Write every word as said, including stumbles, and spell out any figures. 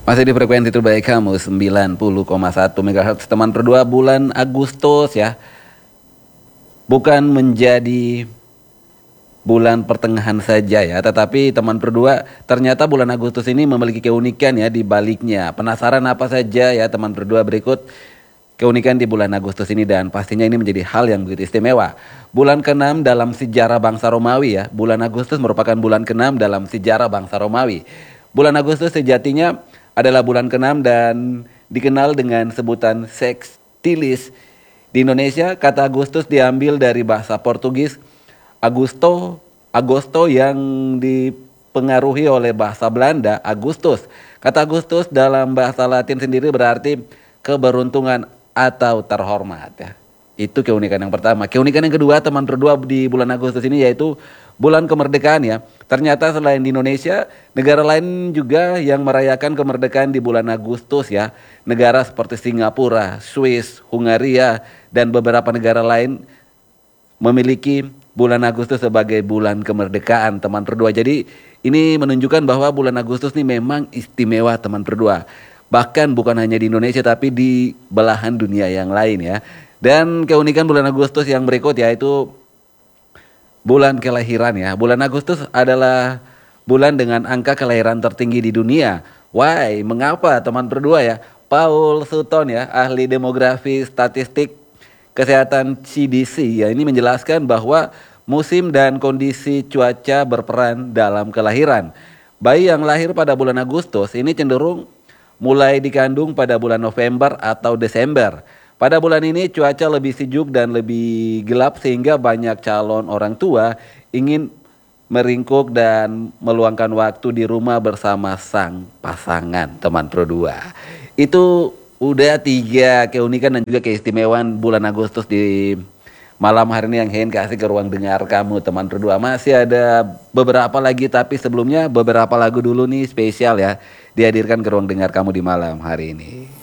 Masih di frekuensi terbaik kamu sembilan puluh koma satu MHz teman berdua bulan Agustus ya. Bukan menjadi bulan pertengahan saja ya, tetapi teman berdua ternyata bulan Agustus ini memiliki keunikan ya di baliknya. Penasaran apa saja ya teman berdua, berikut keunikan di bulan Agustus ini dan pastinya ini menjadi hal yang begitu istimewa. Bulan keenam dalam sejarah bangsa Romawi ya. Bulan Agustus merupakan bulan keenam dalam sejarah bangsa Romawi. Bulan Agustus sejatinya adalah bulan keenam dan dikenal dengan sebutan Sextilis. Di Indonesia, kata Agustus diambil dari bahasa Portugis Agosto, Agosto yang dipengaruhi oleh bahasa Belanda, Agustus. Kata Agustus dalam bahasa Latin sendiri berarti keberuntungan atau terhormat ya. Itu keunikan yang pertama. Keunikan yang kedua teman berdua di bulan Agustus ini yaitu bulan kemerdekaan ya. Ternyata selain di Indonesia, negara lain juga yang merayakan kemerdekaan di bulan Agustus ya. Negara seperti Singapura, Swiss, Hungaria, dan beberapa negara lain memiliki bulan Agustus sebagai bulan kemerdekaan teman berdua. Jadi ini menunjukkan bahwa bulan Agustus ini memang istimewa teman berdua. Bahkan bukan hanya di Indonesia tapi di belahan dunia yang lain ya. Dan keunikan bulan Agustus yang berikut yaitu bulan kelahiran ya. Bulan Agustus adalah bulan dengan angka kelahiran tertinggi di dunia. Why? Mengapa teman berdua ya? Paul Sutton ya, ahli demografi statistik kesehatan C D C ya, ini menjelaskan bahwa musim dan kondisi cuaca berperan dalam kelahiran. Bayi yang lahir pada bulan Agustus ini cenderung mulai dikandung pada bulan November atau Desember. Pada bulan ini cuaca lebih sejuk dan lebih gelap sehingga banyak calon orang tua ingin meringkuk dan meluangkan waktu di rumah bersama sang pasangan teman berdua. Itu udah tiga keunikan dan juga keistimewaan bulan Agustus di malam hari ini yang ingin kasih ke ruang dengar kamu teman berdua. Masih ada beberapa lagi tapi sebelumnya beberapa lagu dulu nih spesial ya dihadirkan ke ruang dengar kamu di malam hari ini.